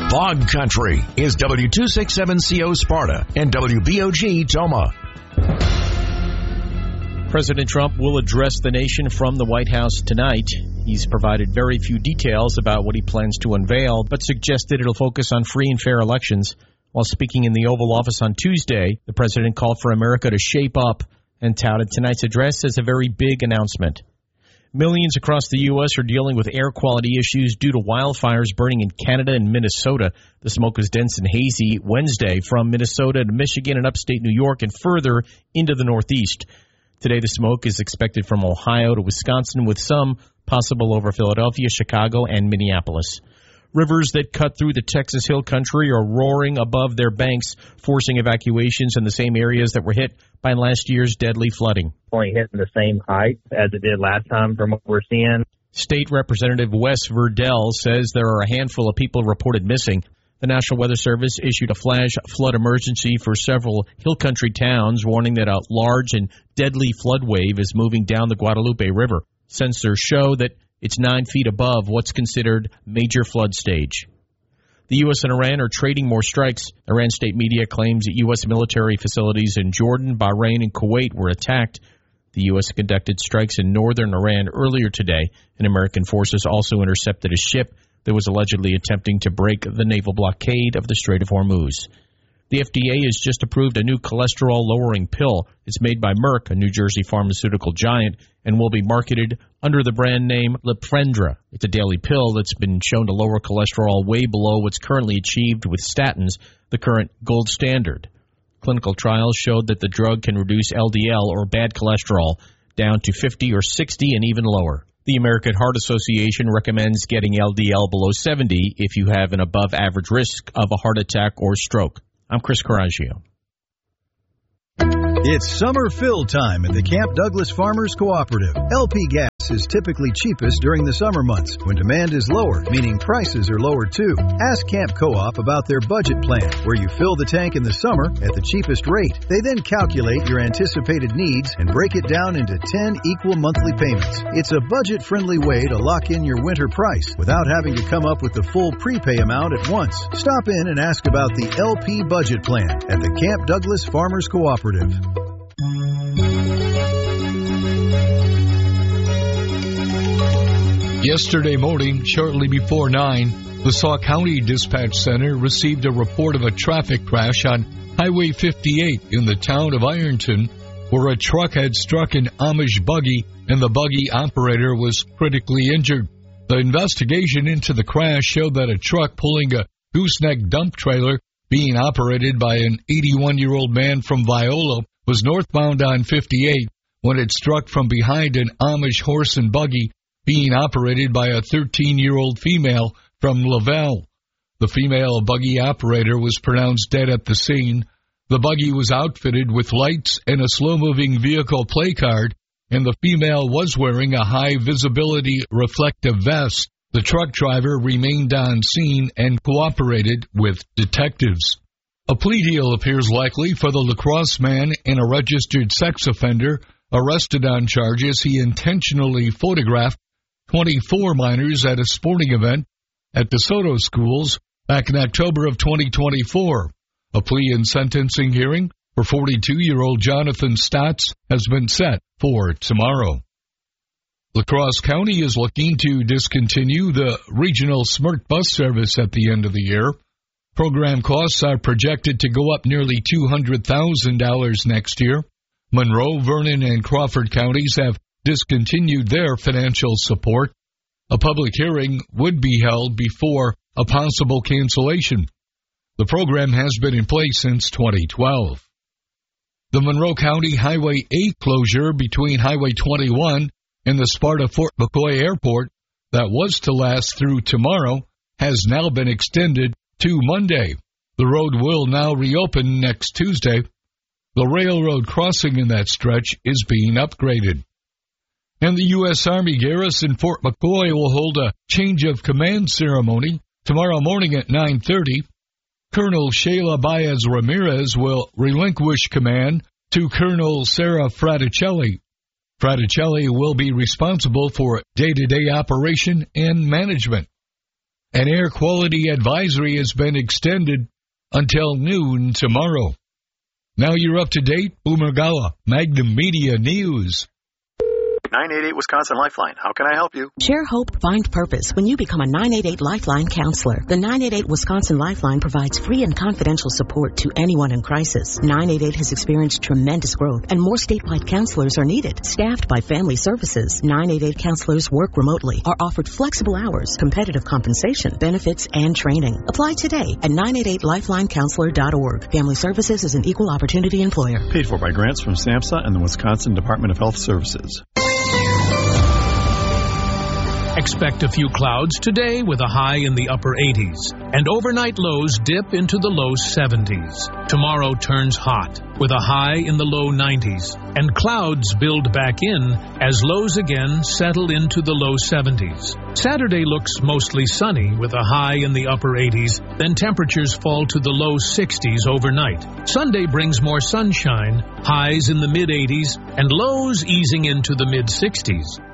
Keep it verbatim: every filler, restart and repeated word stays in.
Fog Country is W two sixty-seven C O Sparta and W B O G Toma. President Trump will address the nation from the White House tonight. He's provided very few details about what he plans to unveil, but suggested it'll focus on free and fair elections. While speaking in the Oval Office on Tuesday, the president called for America to shape up and touted tonight's address as a very big announcement. Millions across the U S are dealing with air quality issues due to wildfires burning in Canada and Minnesota. The smoke was dense and hazy Wednesday from Minnesota to Michigan and upstate New York and further into the Northeast. Today, the smoke is expected from Ohio to Wisconsin, with some possible over Philadelphia, Chicago, and Minneapolis. Rivers that cut through the Texas Hill Country are roaring above their banks, forcing evacuations in the same areas that were hit by last year's deadly flooding. Only hitting the same height as it did last time from what we're seeing. State Representative Wes Verdell says there are a handful of people reported missing. The National Weather Service issued a flash flood emergency for several hill country towns, warning that a large and deadly flood wave is moving down the Guadalupe River. Sensors show that it's nine feet above what's considered major flood stage. The U S and Iran are trading more strikes. Iran state media claims that U S military facilities in Jordan, Bahrain, and Kuwait were attacked. The U S conducted strikes in northern Iran earlier today, and American forces also intercepted a ship that was allegedly attempting to break the naval blockade of the Strait of Hormuz. The F D A has just approved a new cholesterol-lowering pill. It's made by Merck, a New Jersey pharmaceutical giant, and will be marketed under the brand name Liprendra. It's a daily pill that's been shown to lower cholesterol way below what's currently achieved with statins, the current gold standard. Clinical trials showed that the drug can reduce L D L, or bad cholesterol, down to fifty or sixty and even lower. The American Heart Association recommends getting L D L below seventy if you have an above-average risk of a heart attack or stroke. I'm Chris Coraggio. It's summer fill time at the Camp Douglas Farmers Cooperative. L P gas is typically cheapest during the summer months when demand is lower, meaning prices are lower too. Ask Camp Co-op about their budget plan, where you fill the tank in the summer at the cheapest rate. They then calculate your anticipated needs and break it down into ten equal monthly payments. It's a budget-friendly way to lock in your winter price without having to come up with the full prepay amount at once. Stop in and ask about the L P budget plan at the Camp Douglas Farmers Cooperative. Yesterday morning, shortly before nine, the Sauk County Dispatch Center received a report of a traffic crash on Highway fifty-eight in the town of Ironton, where a truck had struck an Amish buggy and the buggy operator was critically injured. The investigation into the crash showed that a truck pulling a gooseneck dump trailer being operated by an eighty-one-year-old man from Viola was northbound on fifty-eight when it struck from behind an Amish horse and buggy being operated by a thirteen-year-old female from Lavelle. The female buggy operator was pronounced dead at the scene. The buggy was outfitted with lights and a slow-moving vehicle play card, and the female was wearing a high-visibility reflective vest. The truck driver remained on scene and cooperated with detectives. A plea deal appears likely for the La Crosse man and a registered sex offender arrested on charges he intentionally photographed twenty-four minors at a sporting event at DeSoto schools back in October of twenty twenty-four. A plea and sentencing hearing for forty-two-year-old Jonathan Stotts has been set for tomorrow. La Crosse County is looking to discontinue the regional SMERT bus service at the end of the year. Program costs are projected to go up nearly two hundred thousand dollars next year. Monroe, Vernon, and Crawford counties have discontinued their financial support. A public hearing would be held before a possible cancellation. The program has been in place since twenty twelve. The Monroe County Highway eight closure between Highway twenty-one and the Sparta-Fort McCoy Airport that was to last through tomorrow has now been extended to Monday. The road will now reopen next Tuesday. The railroad crossing in that stretch is being upgraded. And the U S Army garrison Fort McCoy will hold a change of command ceremony tomorrow morning at nine thirty. Colonel Sheila Baez Ramirez will relinquish command to Colonel Sarah Fraticelli. Fraticelli will be responsible for day-to-day operation and management. An air quality advisory has been extended until noon tomorrow. Now you're up to date. Boomer Gawa, Magnum Media News. nine eight eight Wisconsin Lifeline. How can I help you? Share hope, find purpose when you become a nine eight eight Lifeline counselor. The nine eight eight Wisconsin Lifeline provides free and confidential support to anyone in crisis. nine eight eight has experienced tremendous growth, and more statewide counselors are needed. Staffed by Family Services, nine eight eight counselors work remotely, are offered flexible hours, competitive compensation, benefits, and training. Apply today at nine eight eight lifeline counselor dot org. Family Services is an equal opportunity employer. Paid for by grants from SNAPSA and the Wisconsin Department of Health Services. Expect a few clouds today with a high in the upper eighties, and overnight lows dip into the low seventies. Tomorrow turns hot with a high in the low nineties, and clouds build back in as lows again settle into the low seventies. Saturday looks mostly sunny with a high in the upper eighties, then temperatures fall to the low sixties overnight. Sunday brings more sunshine, highs in the mid eighties, and lows easing into the mid sixties.